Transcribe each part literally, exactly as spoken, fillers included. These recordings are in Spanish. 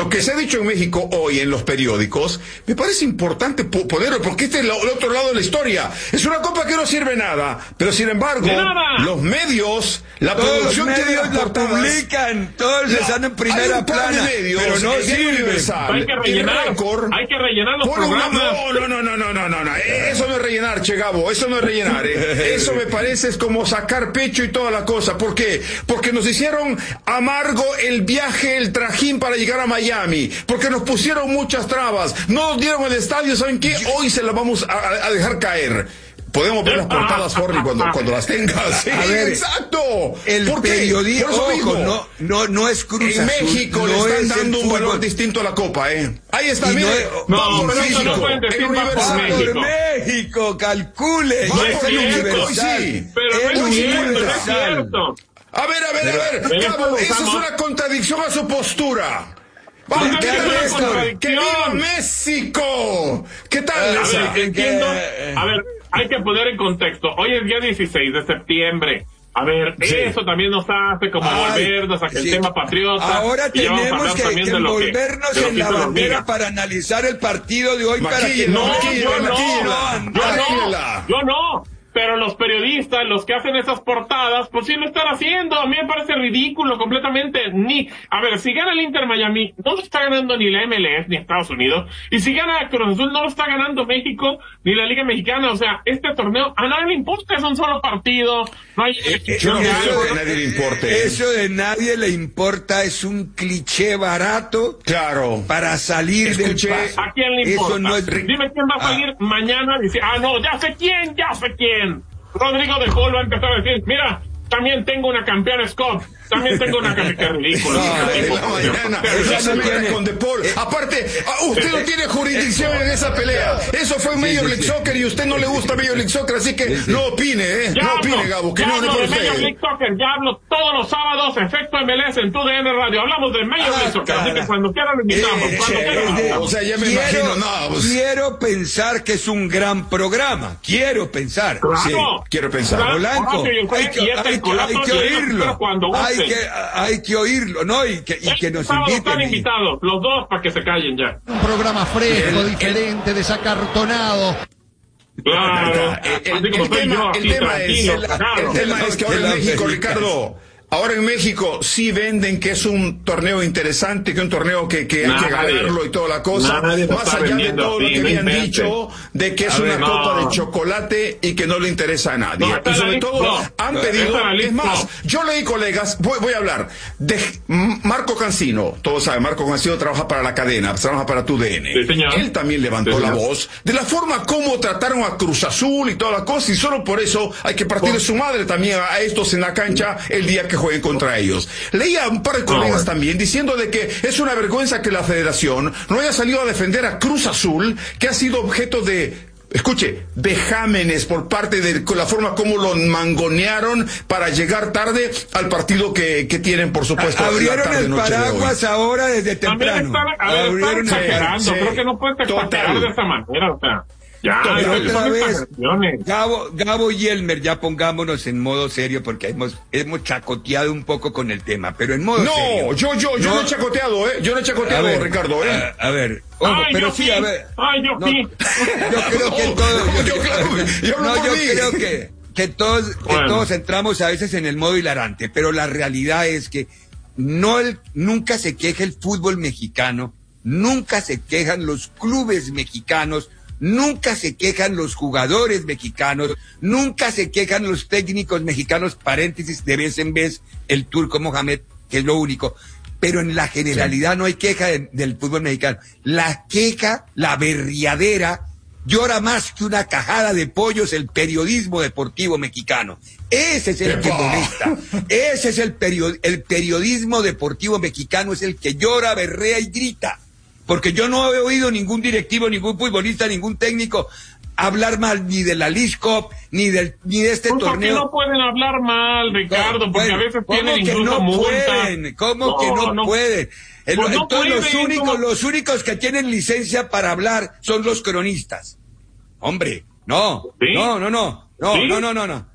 lo que se ha dicho en México hoy en los periódicos, me parece importante ponerlo, porque este es el otro lado de la historia. Es una copa que no sirve nada, pero sin embargo, los medios, la todos producción los medios tiene la publican, todos les dan en primera plana, medios, pero no sirve. Hay que rellenar, hay que rellenar los programas. No, no, no, no, no, no, no, no, eso no es rellenar, Che Gabo, eso no es rellenar, eh. Eso me parece es como sacar pecho y toda la cosa. ¿Por qué? Porque nos hicieron amargo el viaje, el trajín para llegar a Miami, porque nos pusieron muchas trabas, no nos dieron el estadio, ¿saben qué? Hoy se las vamos a, a dejar caer. Podemos ver las portadas, Forni, cuando, cuando las tengas. Sí, a ver, exacto. El periodismo, ojo, no, no, no es Cruz En Azul, México no le están dando un fútbol. valor distinto a la Copa, ¿eh? Ahí está, y mire. No, no, pero eso no pueden decir más por México. México, calcule. No es el universal. Sí, pero el no es cierto, universal. no es cierto. A ver, a ver, a ver. Pero, Cabo, pero, eso es vamos. una contradicción a su postura. Vamos, No, ¿qué no es tal una esto? contradicción. ¡Que viva México! ¿Qué tal A esa? ver, entiendo. A ver, hay que poner en contexto. Hoy es día dieciséis de septiembre. A ver, Sí. eso también nos hace como Ay, volvernos a que sí. el tema patriota. Ahora y ya vamos a tenemos hablar que, también que de lo que- envolvernos de lo en que la hizo la bandera hormiga. para analizar el partido de hoy. Para que Maquíllela, No, maquíllela, yo no, maquíllela, yo no, maquíllela. yo no. Pero los periodistas, los que hacen esas portadas, pues sí lo están haciendo. A mí me parece ridículo completamente. Ni, a ver, si gana el Inter Miami, no lo está ganando ni la M L S ni Estados Unidos. Y si gana Cruz Azul, no lo está ganando México ni la Liga Mexicana. O sea, este torneo a nadie le importa, es un solo partido. No hay... Yo no de creo algo. que a nadie le importe. Eso de nadie le importa es un cliché barato Claro. para salir Escuché- del paso. ¿A quién le importa? Eso no es... Dime quién va a salir Ah. mañana. Dice, ah, no, ya sé quién, ya sé quién. Rodrigo de Paul va a empezar a decir, mira, también tengo una campeona Scott, también tengo una campeona, qué ridículo. No, Qué de la tipo, mañana, qué esa ridículo. se mete con De Paul. Aparte, ah, usted no tiene jurisdicción en esa pelea. Eso fue Major League Soccer y usted no le gusta Major League Soccer, así que no opine, ¿eh? Ya No hablo, opine, Gabo, que ya no, no hablo por de Major usted. League Soccer, ya hablo todos los sábados, Efecto M L S en tu D N Radio, hablamos de Major Ah, League Soccer, así cara. que cuando quieran lo invitamos, Eh, cuando eh, quieran lo eh, invitamos. O sea, ya me quiero, imagino, no, pues- quiero pensar que es un gran programa. Quiero pensar. Claro. Sí, quiero pensar. Claro. Blanco, Horacio y usted, hay que, y este hay que- colazo, hay que yo digo, oírlo. pero cuando Hay gusten. que, hay que oírlo, ¿no? Y que, y que nos Sábado inviten. están y- invitados, los dos, para que se callen ya. Un programa fresco, El- diferente, desacartonado. Claro, El, el- así como el soy tema, yo, el así tema es, tranquilo, claro. el tema es que ahora en De la México, América. Ricardo, ahora en México sí venden que es un torneo interesante, que es un torneo que, que hay que Nadie- ganarlo y toda la cosa, nadie lo más está allá de vendiendo todo lo así, que no habían inventen. dicho de que es A ver, una no. copa de chocolate y que no le interesa a nadie. No, está Y sobre la todo lista. han No, pedido, está la es lista. más, yo leí, colegas, voy, voy a hablar de M- Marco Cancino, todos saben, Marco Cancino trabaja para la cadena, trabaja para tu D N. Sí, señor. Él también levantó Sí, la señor. voz de la forma como trataron a Cruz Azul y toda la cosa, y solo por eso hay que partir de su madre también a estos en la cancha el día que jueguen contra ellos. Leía a un par de colegas bueno. también diciendo de que es una vergüenza que la federación no haya salido a defender a Cruz Azul, que ha sido objeto de, escuche, vejámenes por parte de la forma como lo mangonearon para llegar tarde al partido que, que tienen, por supuesto, la Abrieron tarde, el noche de hoy. paraguas ahora desde También temprano. están, a ver, están Abrieron el exagerando, sí, creo que no puedes exagerar total. de esa manera, o sea, ya, Total. eso Otra son vez, exageraciones. Gabo, Gabo y Elmer, ya pongámonos en modo serio porque hemos, hemos chacoteado un poco con el tema, pero en modo serio. No, yo, yo, yo no, No. he chacoteado, ¿eh? Yo no he A chacoteado, ver, Ricardo, ¿eh? A, a ver, ojo, Ay, pero yo sí, sí. a ver. Ay, yo no, sí. Yo creo que todo. No, yo claro, yo hablo no, por yo mí. creo que, que todos, que Bueno. todos entramos a veces en el modo hilarante, pero la realidad es que no el, nunca se queja el fútbol mexicano, nunca se quejan los clubes mexicanos, nunca se quejan los jugadores mexicanos, nunca se quejan los técnicos mexicanos, paréntesis, de vez en vez el turco Mohamed, que es lo único. Pero en la generalidad no hay queja de- del fútbol mexicano. La queja, la berriadera, llora más que una cajada de pollos el periodismo deportivo mexicano. Ese es el que ¡Epa! molesta. Ese es el, perio- el periodismo deportivo mexicano, es el que llora, berrea y grita. Porque yo no he oído ningún directivo, ningún futbolista, ningún técnico hablar mal ni de la League Cup, ni del, ni de este Pues, ¿por qué torneo. no pueden hablar mal, Ricardo? Porque Bueno, a veces ¿cómo tienen que incluso no multas. pueden? ¿Cómo que no, pueden? El- Pues no entonces los pueden, únicos, ¿cómo? los únicos que tienen licencia para hablar son los cronistas. Hombre, no, ¿Sí? no, no, no, no, ¿Sí? no, no, no, no.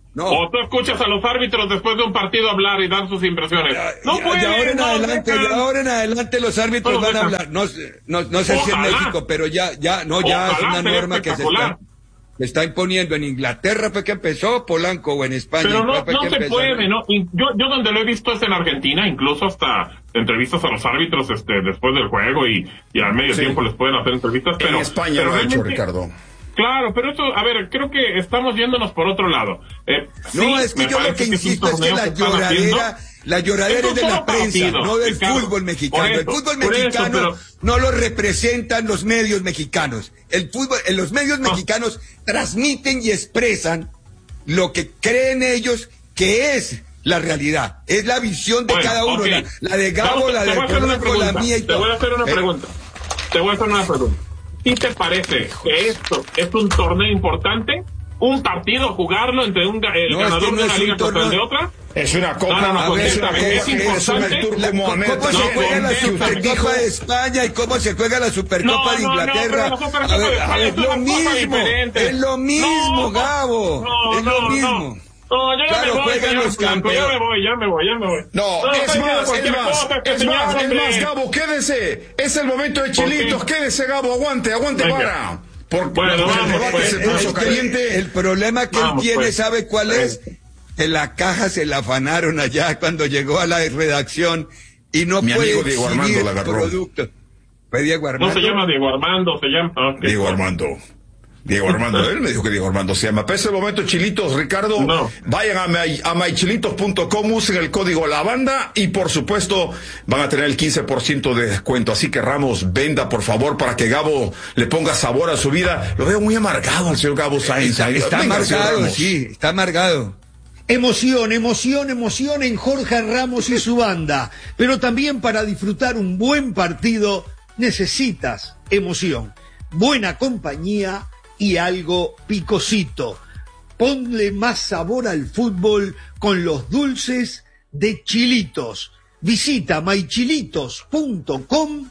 No. O tú escuchas a los árbitros después de un partido hablar y dar sus impresiones. No de, pueden, de ahora en no adelante, dejan. de ahora en adelante los árbitros No van a dejan. hablar. No, sé- no, no sé si en Ojalá. México, pero ya, ya, no, ya Ojalá, es una sería norma que se espectacular. está, se está imponiendo. En Inglaterra fue que empezó, Polanco, o en España. Pero no, fue no que se empezó, puede, ¿no? Y Yo, yo donde lo he visto es en Argentina, incluso hasta entrevistas a los árbitros este, después del juego y, y al medio Sí. tiempo les pueden hacer entrevistas. Pero, En España pero lo ha hecho, realmente- Ricardo. Claro, pero eso, a ver, creo que estamos yéndonos por otro lado. Eh, No, sí, es que me yo lo parece que es un insisto es que torneo la están haciendo. lloradera, la lloradera Es es un de la solo prensa, partido, no del Ricardo. fútbol mexicano. Por El eso, fútbol por eso, mexicano pero- no lo representan los medios mexicanos. El fútbol, en los medios No. mexicanos transmiten y expresan lo que creen ellos que es la realidad. Es la visión de Bueno, cada uno, ok. la, la de Gabo, Vamos, la te de voy a hacer una Polanco, la pregunta. mía y Te todo. voy a hacer una Eh, pregunta. Te voy a hacer una pregunta. ¿Sí te parece que esto es un torneo importante? ¿Un partido jugarlo entre un, ga- el No, es que ganador no de una es un liga contra el de torneo. otra? Es una copa, No, no, no, es una contéstame, copa, es es una importante. Turco La- Mohamed ¿Cómo se No, juega la que usted Supercopa dijo. de España y cómo se juega la Supercopa No, de no, no, Inglaterra? pero la Supercopa a ver, de a España ver, es es lo una cosa mismo, diferente. es lo mismo, No, Gabo, no, es lo no, mismo. No, yo ya Claro, me voy, juegan señor los Blanco, ya campeones. me voy, ya me voy, ya me voy. No, es estoy diciendo más, es cualquier más, cosa, este es señor, más, es hombre. más, Gabo, quédese. Es el momento de ¿Por qué? Chilitos, quédese, Gabo, aguante, aguante, Venga. vara. Porque Bueno, el vamos, debate pues. se El- puso el- caliente. El problema que Vamos, él tiene, pues. ¿sabe cuál es? Que la caja se la afanaron allá cuando llegó a la redacción y no Mi puede amigo Diego Armando exhibir la agarró. producto. Fue Diego No Armando. se llama Diego Armando, se llama... ok. Diego Armando. Diego Armando, él me dijo que Diego Armando se llama. Pero es el momento, Chilitos, Ricardo. No. Vayan a, my, a mychilitos punto com, usen el código La Banda y por supuesto van a tener el quince por ciento de descuento. Así que Ramos, venda por favor para que Gabo le ponga sabor a su vida. Lo veo muy amargado al señor Gabo Sainz. Está, está Venga, señor amargado, Ramos. sí, está amargado. Emoción, emoción, emoción en Jorge Ramos y su banda. Pero también para disfrutar un buen partido necesitas emoción, buena compañía y algo picosito. Ponle más sabor al fútbol con los dulces de Chilitos. Visita my chilitos punto com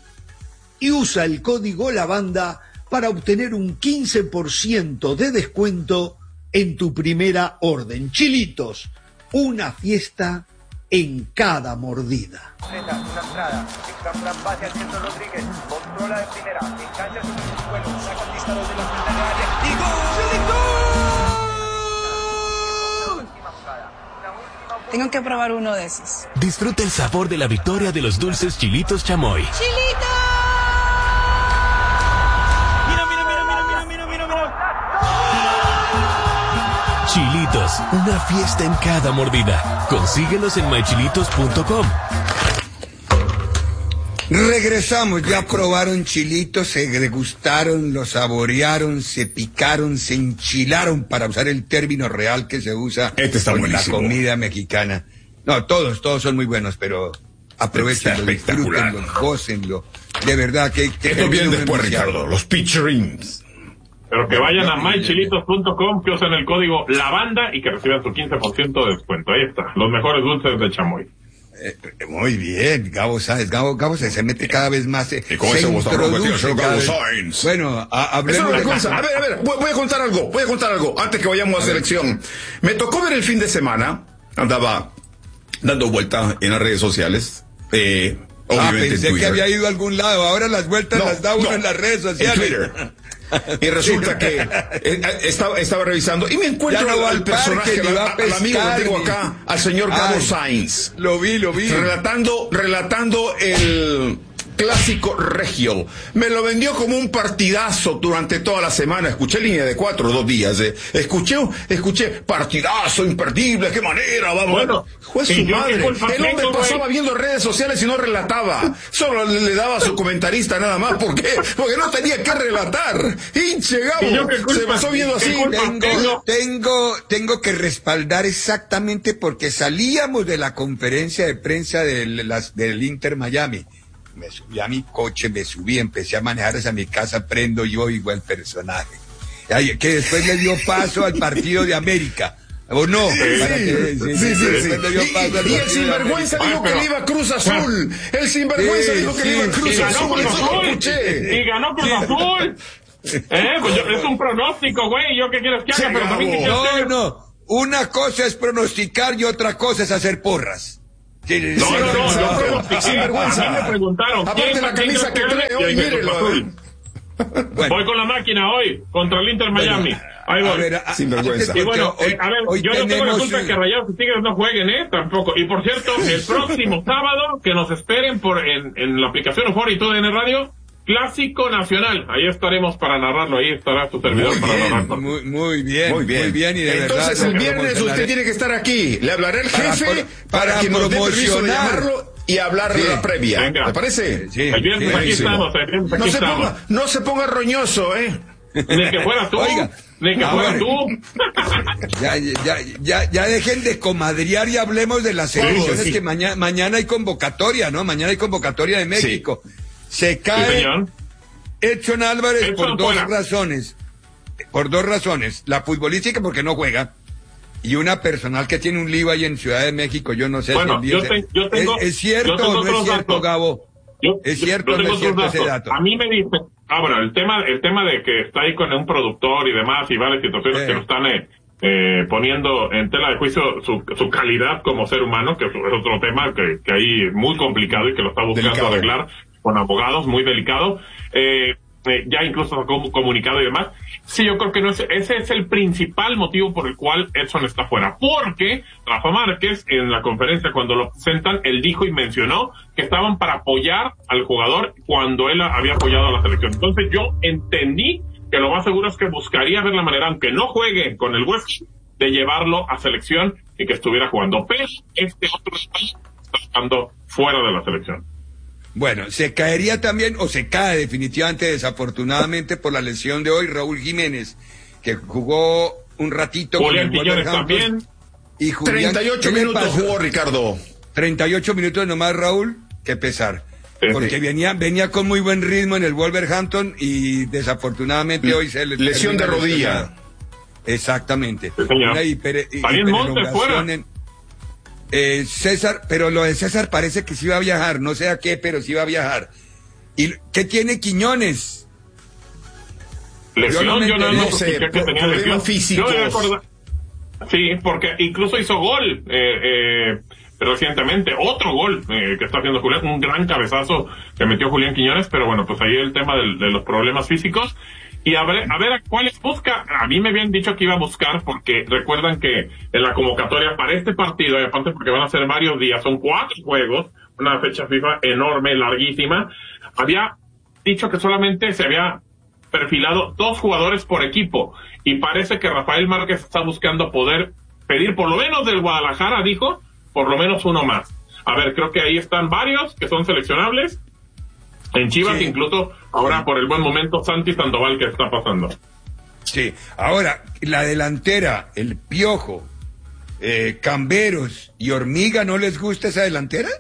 y usa el código La Banda para obtener un quince por ciento de descuento en tu primera orden. Chilitos, una fiesta en cada mordida. Zeta, una entrada, entra un pase al centro Rodríguez, controla de primera, engancha sobre el suelo, saca el disparo de la frente del área y gol. Última jugada, una última Tengo que probar uno de esos. Disfruta el sabor de la victoria de los dulces Chilitos Chamoy. ¡Chilito! Mira, mira, mira, mira, mira, mira, mira, mira. Chilitos, una fiesta en cada mordida. Consíguelos en my chilitos punto com. Regresamos, ya probaron chilitos, se degustaron, lo saborearon, se picaron, se enchilaron, para usar el término real que se usa Este está con la buenísimo. comida mexicana. No, todos, todos son muy buenos, pero aprovechenlo, Está espectacular. disfrútenlo, gócenlo. De verdad que... que Esto viene termino después, memorable. Ricardo. Los pitch rings. Pero que vayan a my chilitos punto com, que usen el código La Banda y que reciban su quince por ciento de descuento. Ahí está, los mejores dulces de chamoy. Eh, eh, muy bien, Gabo Sáenz, Gabo, Gabo se, se mete cada vez más, eh, Y con se ese bozarrón que tiene el introduce señor cada Gabo vez- Sáenz. Bueno, a- Eso hablemos es una de... cosa. A ver, a ver, voy, voy a contar algo, voy a contar algo, antes que vayamos a selección. Me tocó ver el fin de semana, andaba dando vueltas en las redes sociales, eh, Ah, obviamente en pensé que Twitter. había ido a algún lado, ahora las vueltas No, las da uno no, en las redes en sociales. Twitter. Y resulta que eh, estaba, estaba revisando y me encuentro Ya no va al, al al personaje, parque, ni va a al, al amigo que tengo pescar, acá, al señor Gabo Ay. Sainz. Lo vi, lo vi. Relatando, relatando el clásico regio. Me lo vendió como un partidazo durante toda la semana. Escuché línea de cuatro, dos días. Eh. Escuché, escuché partidazo, imperdible, qué manera, vamos. Bueno, Fue su y yo madre. qué culpa El hombre tengo, pasaba güey. viendo redes sociales y no relataba. Solo le, le daba a su comentarista nada más. ¿Por qué? Porque no tenía que relatar. Hinche, ¿Y yo Gabo. qué culpa? Se pasó viendo ¿Qué así. culpa? Tengo, Tengo- tengo, tengo que respaldar exactamente porque salíamos de la conferencia de prensa del, las, del Inter Miami. Me subí a mi coche, me subí, empecé a manejar hacia mi casa, prendo yo igual personaje. Ay, que después le dio paso al partido de América. ¿O no? Para que- Sí, sí, sí. después le dio Y, paso al y- y el partido de sinvergüenza América. dijo que le iba a Cruz Azul. El sinvergüenza Sí, dijo que sí, le iba a Cruz sí, Y ganó Azul. Cruz Eso lo Azul. escuché. Y ganó Cruz Azul. Eh, pues yo- es un pronóstico, güey. ¿Yo qué quieres que haga? Sí, Pero también que Gabo. quieres que No, haga. no. una cosa es pronosticar y otra cosa es hacer porras. No, no, no, no, no pronostiqué. Sin vergüenza. A mí me preguntaron. Aparte la camisa que trae hoy, mírelo. Bueno. Voy con la máquina hoy contra el Inter Miami. Bueno, ahí voy. A ver, a, sin vergüenza. Y bueno, hoy, eh, a ver, hoy yo no tengo la tenemos... culpa de que Rayados y Tigres no jueguen, ¿eh? Tampoco. Y por cierto, el próximo sábado, que nos esperen por en, en la aplicación Euforia y todo en el radio, Clásico Nacional. Ahí estaremos para narrarlo. Ahí estará tu servidor muy para bien, narrarlo. Muy, muy bien, Muy bien. Muy bien y de Entonces verdad, el viernes usted tiene que estar aquí. Le hablaré al jefe para, para, para que nos dé permiso de promocionar. llamarlo y hablar Sí. de la previa. Venga. ¿Te parece? Sí, El viernes sí, aquí buenísimo. estamos, el viernes aquí No se, estamos. ponga, no se ponga roñoso, ¿eh? Ni que fuera tú. Oiga, Ni que a fuera ver. tú. Ya, ya, ya, ya dejen de comadrear y hablemos de las elecciones, sí. que mañana, mañana hay convocatoria, ¿no? Mañana hay convocatoria de México. Se Sí, cae señor. Edson Álvarez Edson por dos fuera. razones. Por dos razones. La futbolística porque no juega. Y una personal que tiene un lío ahí en Ciudad de México, yo no sé Bueno, si yo, el te- yo tengo, ¿Es, es cierto yo tengo o no es otros cierto, datos. Gabo? Yo- ¿Es yo- cierto yo o no tengo es cierto otros ese datos. dato? A mí me dicen, ah, bueno, el tema, el tema de que está ahí con un productor y demás y varias situaciones Eh. que lo están eh, eh, poniendo en tela de juicio su, su calidad como ser humano, que es otro tema que, que ahí muy complicado y que lo está buscando Delicado. arreglar con abogados, muy delicado. Eh, eh, ya incluso sacó un comunicado y demás. Sí, yo creo que no es, ese es el principal motivo por el cual Edson está fuera. Porque Rafa Márquez, en la conferencia cuando lo presentan, él dijo y mencionó que estaban para apoyar al jugador cuando él había apoyado a la selección. Entonces yo entendí que lo más seguro es que buscaría ver la manera, aunque no juegue con el West Ham, de llevarlo a selección y que estuviera jugando. Pero este otro está estando fuera de la selección. Bueno, se caería también, o se cae definitivamente, desafortunadamente, por la lesión de hoy, Raúl Jiménez, que jugó un ratito Julián con el Quiñones Wolverhampton. también. Y Julián, treinta y ocho ¿qué le minutos pasó? jugó Ricardo. treinta y ocho minutos nomás, Raúl, qué pesar. Sí, Porque sí. venía venía con muy buen ritmo en el Wolverhampton y desafortunadamente hoy se le Lesión de termina rodilla. lesionado. Exactamente. Sí, señor. Una hiper, También Montes hiperelongación fuera. en- eh, César, pero lo de César parece que sí va a viajar, no sé a qué, pero sí va a viajar. ¿Y qué tiene Quiñones? Lesión, Yo no me yo no, enteré. no No sé, escuché que pro- tenía problemas lesión. físicos. Yo me acuerdo- Sí, porque incluso hizo gol eh, eh, recientemente, otro gol eh, que está haciendo Julián, un gran cabezazo que metió Julián Quiñones, pero bueno, pues ahí el tema del- de los problemas físicos. Y a ver, a ver a cuáles busca. A mí me habían dicho que iba a buscar porque recuerdan que en la convocatoria para este partido, y aparte porque van a ser varios días, son cuatro juegos, una fecha FIFA enorme, larguísima, había dicho que solamente se había perfilado dos jugadores por equipo y parece que Rafael Márquez está buscando poder pedir por lo menos del Guadalajara, dijo, por lo menos uno más. A ver, creo que ahí están varios que son seleccionables. En Chivas Sí. incluso, ahora por el buen momento, Santi Sandoval que está pasando. Sí, ahora, la delantera, el Piojo, eh, Camberos y Hormiga, ¿no les gusta esa delantera?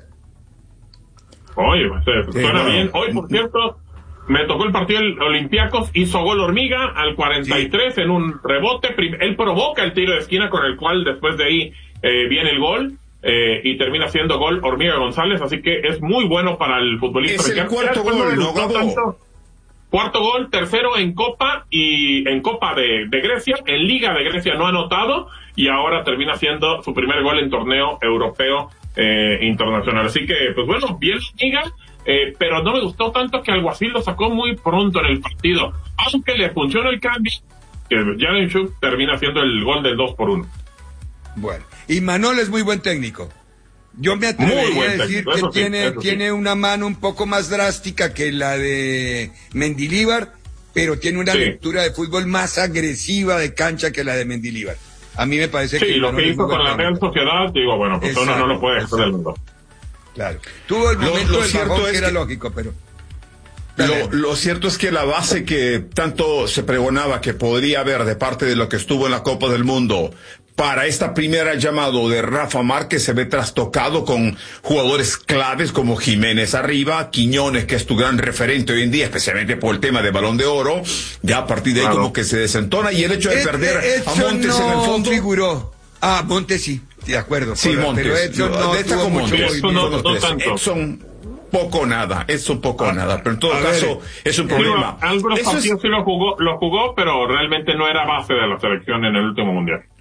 Oye, pues, eh, Sí, suena no. bien. Hoy, por cierto, me tocó el partido del Olympiacos, hizo gol Hormiga al cuarenta y tres en un rebote. Prim- Él provoca el tiro de esquina con el cual después de ahí eh, viene el gol. Eh, y termina siendo gol Hormiga González, así que es muy bueno para el futbolista. Es el mexicano. cuarto Ya después gol, me ¿no, gustó Gabo? tanto. Cuarto gol, tercero en Copa y en Copa de, de Grecia, en Liga de Grecia no ha anotado y ahora termina siendo su primer gol en torneo europeo eh, internacional. Así que, pues bueno, bien Liga, eh, pero no me gustó tanto que Alguacil lo sacó muy pronto en el partido, aunque le funciona el cambio, que Janenchuk termina haciendo el gol del dos por uno. Bueno, y Manol es muy buen técnico. Yo me Muy atrevería buen a decir técnico, que eso sí, tiene, eso sí. tiene una mano un poco más drástica que la de Mendilíbar, pero tiene una Sí. lectura de fútbol más agresiva de cancha que la de Mendilíbar. A mí me parece Sí, que lo Manol que es muy hizo con buen la Real técnico. Sociedad, digo, bueno, pues uno no Exacto, lo puede dejar del mundo. Claro. Tuvo el Lo- momento lo del cierto bajón es que era que- lógico, pero... Lo, lo cierto es que la base que tanto se pregonaba que podría haber de parte de lo que estuvo en la Copa del Mundo para esta primera llamado de Rafa Márquez se ve trastocado con jugadores claves como Jiménez arriba, Quiñones, que es tu gran referente hoy en día, especialmente por el tema de Balón de Oro, ya a partir de ahí Claro. como que se desentona y el hecho de Ed- perder a Edson Montes no en el fondo. figuró. Ah, Montes sí, de acuerdo. Sí, pero- Montes. Pero Edson no de esta tuvo como mucho Montes. Edson no- movimiento. no tanto. Edson poco nada, Edson poco nada, pero en todo a caso ver, es un Digo, problema. algunos Eso es- partidos sí lo jugó, lo jugó, pero realmente no era base de la selección en el último mundial.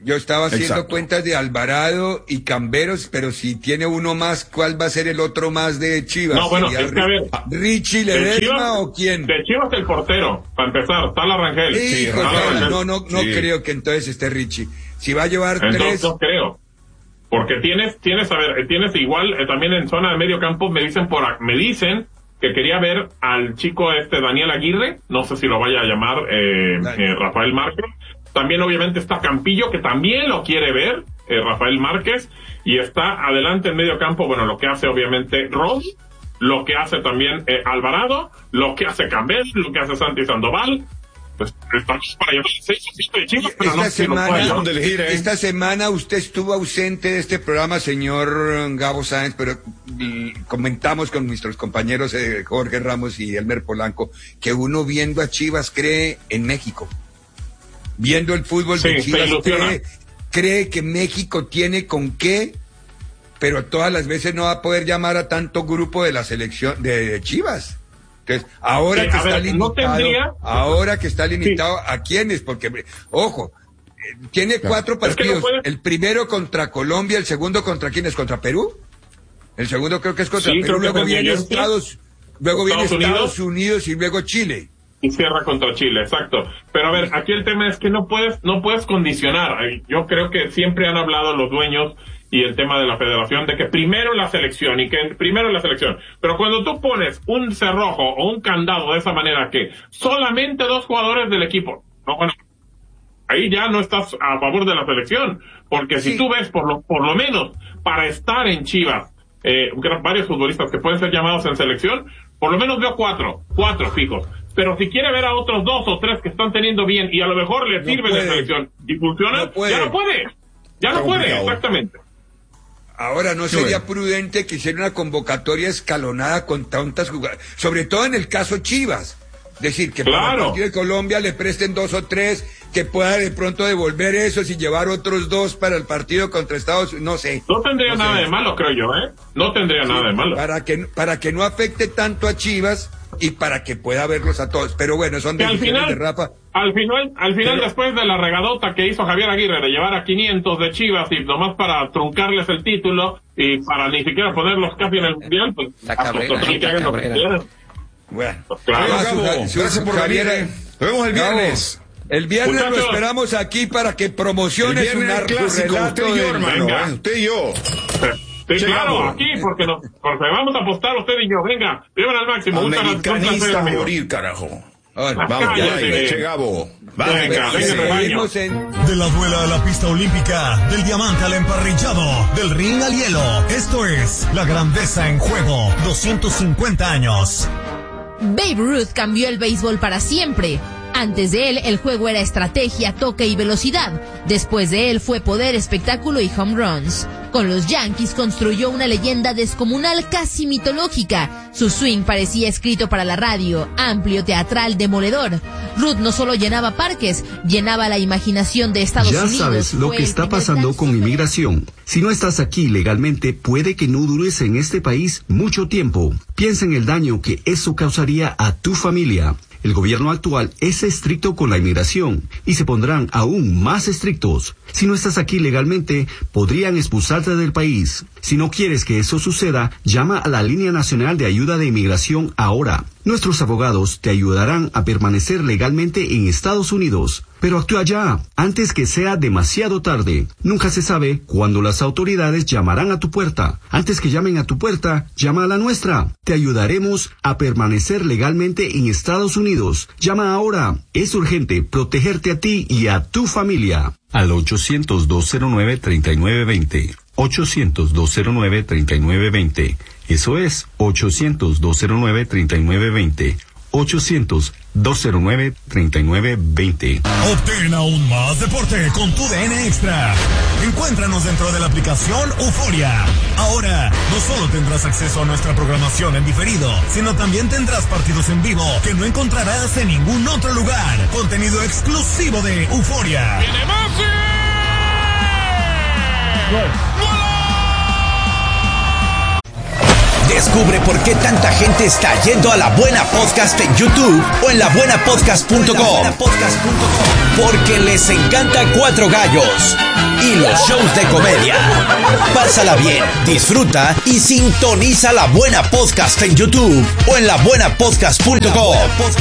Yo estaba haciendo Exacto. cuentas de Alvarado y Camberos, pero si tiene uno más, ¿cuál va a ser el otro más de Chivas? No, bueno, ¿Sería es que a ver, Richie de Ledesma Chivas- o quién? De Chivas el portero, para empezar, está la Rangel. Sí, Sí, pues, Rafael. no, no, no Sí. creo que entonces esté Richie. Si va a llevar Entonces tres, no creo. Porque tienes, tienes, a ver, eh, tienes igual, eh, también en zona de medio campo me dicen por, a- me dicen que quería ver al chico este Daniel Aguirre, no sé si lo vaya a llamar eh, eh, Rafael Márquez. También obviamente está Campillo, que también lo quiere ver, eh, Rafael Márquez, y está adelante en medio campo, bueno, lo que hace obviamente Ron, lo que hace también eh, Alvarado, lo que hace Campbell, lo que hace Santi Sandoval. Pues estamos para llevar seis o siete de Chivas, pero no esta sé si lo puede semana, llevar. ¿Dónde elegir, eh? esta semana usted estuvo ausente de este programa, señor Gabo Sáenz, pero y, comentamos con nuestros compañeros eh, Jorge Ramos y Elmer Polanco que uno viendo a Chivas cree en México. Viendo el fútbol Sí, de se Chivas ilusiona. cree, cree que México tiene con qué, pero todas las veces no va a poder llamar a tanto grupo de la selección de, de Chivas. Entonces, ahora Sí, que a está ver, limitado, no tendría- ahora que está limitado, ¿a quiénes? Porque, ojo, eh, tiene cuatro Es que no partidos. puede- El primero contra Colombia, el segundo contra quién es, contra Perú. El segundo creo que es contra Sí, Perú, creo que luego tendría viene que ser. Estados, luego viene Estados Estados Unidos. Unidos y luego Chile. Y cierra contra Chile, exacto. Pero a ver, aquí el tema es que no puedes, no puedes condicionar. Yo creo que siempre han hablado los dueños y el tema de la federación de que primero la selección y que primero la selección. Pero cuando tú pones un cerrojo o un candado de esa manera que solamente dos jugadores del equipo, no, bueno, ahí ya no estás a favor de la selección, porque si Sí. tú ves por lo, por lo menos para estar en Chivas, eh, varios futbolistas que pueden ser llamados en selección, por lo menos veo cuatro, cuatro fijos. Pero si quiere ver a otros dos o tres que están teniendo bien y a lo mejor le No sirve puede. de selección y funciona, No puede. ya no puede. Ya Está no puede, complicado. exactamente. Ahora, ¿no sería bueno. prudente que hiciera una convocatoria escalonada con tantas jugadas? Sobre todo en el caso Chivas. Decir, que para el Claro. partido de Colombia le presten dos o tres, que pueda de pronto devolver esos y llevar otros dos para el partido contra Estados Unidos, no sé. No tendría No nada sé. de malo, creo yo, ¿eh? No tendría nada de malo. Para que, para que no afecte tanto a Chivas y para que pueda verlos a todos. Pero bueno, son Que al decisiones final, de Rafa. al final, al final Pero- después de la regadota que hizo Javier Aguirre de llevar a quinientos de Chivas y nomás para truncarles el título y para ni siquiera ponerlos casi en el mundial, pues, La ah, pues, Cabrera, total, que la hagan lo que Cabrera. quieran. Bueno. Claro. Bueno, Ah, Gabo, su- su- gracias por Javier, venir. Nos vemos el Gabo, viernes. el viernes lo Muchachos. esperamos aquí para que El promociones viernes un el clásico, usted y yo, del- hermano. Venga. ¿eh? Usted y yo. Sí, Che, claro, Gabo. aquí, porque, nos, porque vamos a apostar usted y yo. Venga, vivan al máximo. Muchas gracias, un placer, Americanista a amigo. morir, carajo. Ahora, Vamos, ya, Cállate. Che Gabo. Venga, venga, seguimos rebaño. en- De la duela a la pista olímpica, del diamante al emparrillado, del ring al hielo. Esto es La Grandeza en Juego, doscientos cincuenta años. Babe Ruth cambió el béisbol para siempre. Antes de él, el juego era estrategia, toque y velocidad. Después de él fue poder, espectáculo y home runs. Con los Yankees construyó una leyenda descomunal casi mitológica. Su swing parecía escrito para la radio, amplio, teatral, demoledor. Ruth no solo llenaba parques, llenaba la imaginación de Estados Ya Unidos. sabes lo Fue que el está primer pasando gran con super- inmigración. Si no estás aquí legalmente, puede que no dures en este país mucho tiempo. Piensa en el daño que eso causaría a tu familia. El gobierno actual es estricto con la inmigración y se pondrán aún más estrictos. Si no estás aquí legalmente, podrían expulsarte del país. Si no quieres que eso suceda, llama a la Línea Nacional de Ayuda de Inmigración ahora. Nuestros abogados te ayudarán a permanecer legalmente en Estados Unidos. Pero actúa ya, antes que sea demasiado tarde. Nunca se sabe cuándo las autoridades llamarán a tu puerta. Antes que llamen a tu puerta, llama a la nuestra. Te ayudaremos a permanecer legalmente en Estados Unidos. Llama ahora. Es urgente protegerte a ti y a tu familia. Al ochocientos, dos cero nueve, treinta y nueve veinte. ochocientos, dos cero nueve, treinta y nueve veinte. Eso es ochocientos, dos cero nueve, treinta y nueve veinte. ochocientos, dos cero nueve, treinta y nueve veinte. Obtén aún más deporte con tu D N Extra. Encuéntranos dentro de la aplicación Euforia. Ahora, no solo tendrás acceso a nuestra programación en diferido, sino también tendrás partidos en vivo que no encontrarás en ningún otro lugar. Contenido exclusivo de Euforia. ¡Viene Messi! Descubre por qué tanta gente está yendo a La Buena Podcast en YouTube o en la buena podcast punto com. Porque les encanta Cuatro Gallos y los shows de comedia. Pásala bien, disfruta y sintoniza La Buena Podcast en YouTube o en la buena podcast punto com.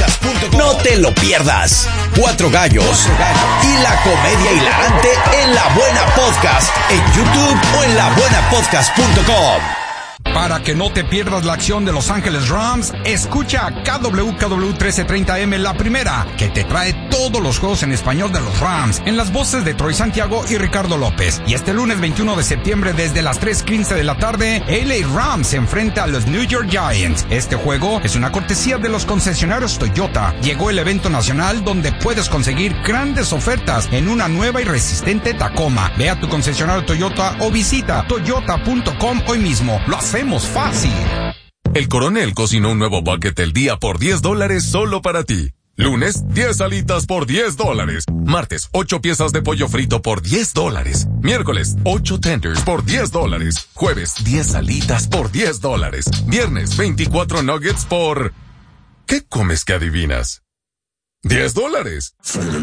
No te lo pierdas. Cuatro Gallos y la comedia hilarante en La Buena Podcast en YouTube o en la buena podcast punto com. Para que no te pierdas la acción de Los Ángeles Rams, escucha K W K W trece treinta M La Primera, que te trae todos los juegos en español de los Rams, en las voces de Troy Santiago y Ricardo López. Y este lunes veintiuno de septiembre, desde las tres quince de la tarde, L A Rams se enfrenta a los New York Giants. Este juego es una cortesía de los concesionarios Toyota. Llegó el evento nacional donde puedes conseguir grandes ofertas en una nueva y resistente Tacoma. Ve a tu concesionario Toyota o visita toyota punto com hoy mismo. Lo hacemos fácil. El Coronel cocinó un nuevo bucket del día por diez dólares solo para ti. Lunes, diez alitas por diez dólares. Martes, ocho piezas de pollo frito por diez dólares. Miércoles, ocho tenders por diez dólares. Jueves, diez alitas por diez dólares. Viernes, veinticuatro nuggets por... ¿Qué comes que adivinas? diez dólares.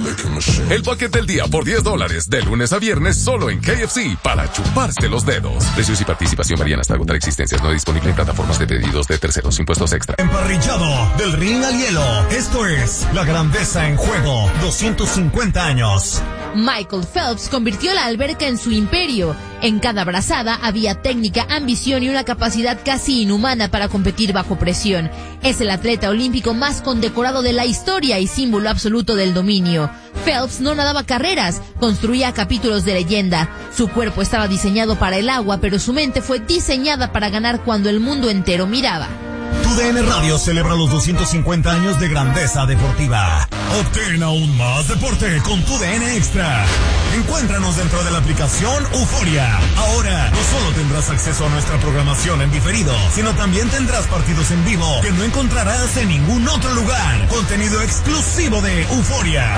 El bucket del día por diez dólares, de lunes a viernes, solo en K F C, para chuparse los dedos. Precios y participación varían hasta agotar existencias. No disponible en plataformas de pedidos de terceros. Impuestos extra. Emparrillado del ring al hielo. Esto es La Grandeza en Juego. doscientos cincuenta años. Michael Phelps convirtió la alberca en su imperio. En cada brazada había técnica, ambición y una capacidad casi inhumana para competir bajo presión. Es el atleta olímpico más condecorado de la historia y símbolo absoluto del dominio. Phelps no nadaba carreras, construía capítulos de leyenda. Su cuerpo estaba diseñado para el agua, pero su mente fue diseñada para ganar cuando el mundo entero miraba. Tu D N Radio celebra los doscientos cincuenta años de grandeza deportiva. Obtén aún más deporte con Tu D N Extra. Encuéntranos dentro de la aplicación Euforia. Ahora no solo tendrás acceso a nuestra programación en diferido, sino también tendrás partidos en vivo que no encontrarás en ningún otro lugar. Contenido exclusivo de Euforia.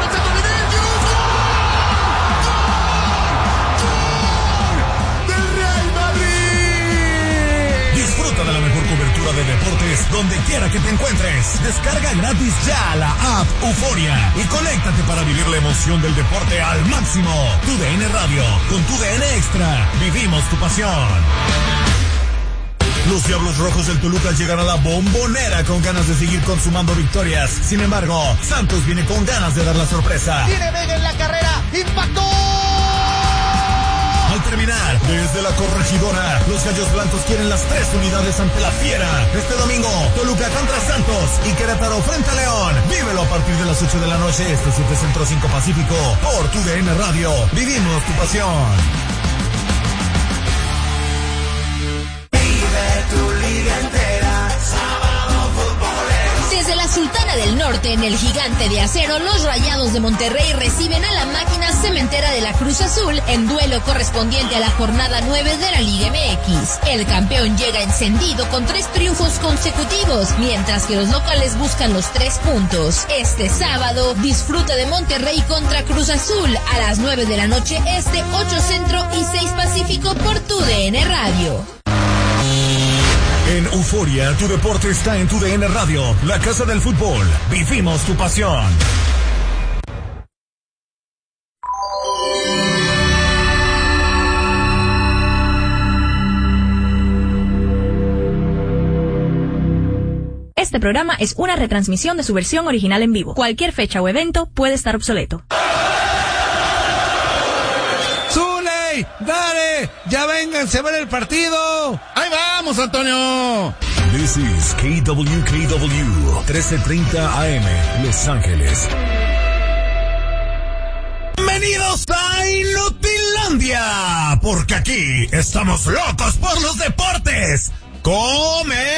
Disfruta de la mejor cobertura de deportes donde quiera que te encuentres. Descarga gratis ya la app Euforia y conéctate para vivir la emoción del deporte al máximo. Tu D N Radio, con Tu D N Extra, vivimos tu pasión. Los Diablos Rojos del Toluca llegan a la Bombonera con ganas de seguir consumando victorias. Sin embargo, Santos viene con ganas de dar la sorpresa. Tiene Vega en la carrera, impactó. Al terminar, desde la Corregidora, los Gallos Blancos quieren las tres unidades ante la Fiera. Este domingo, Toluca contra Santos y Querétaro frente a León. Vívelo a partir de las ocho de la noche, este siete Centro cinco Pacífico, por Tu D N Radio. Vivimos tu pasión. Vive tu liga entera, sábado futbolero. Desde la Sultana del Norte, en el Gigante de Acero, los Rayados de Monterrey reciben a la máquina cementera de la Cruz Azul en duelo correspondiente a la jornada nueve de la Liga M X. El campeón llega encendido con tres triunfos consecutivos, mientras que los locales buscan los tres puntos. Este sábado, disfruta de Monterrey contra Cruz Azul a las nueve de la noche este, ocho Centro y seis Pacífico por Tu D N Radio. En Euforia, tu deporte está en Tu D N Radio, la casa del fútbol. Vivimos tu pasión. Este programa es una retransmisión de su versión original en vivo. Cualquier fecha o evento puede estar obsoleto. ¡Zuley! ¡Dale! ¡Ya vénganse a ver el partido! ¡Ahí vamos, Antonio! This is K W K W, trece treinta A M, Los Ángeles. Bienvenidos a Inutilandia, porque aquí estamos locos por los deportes. ¡Comenzamos!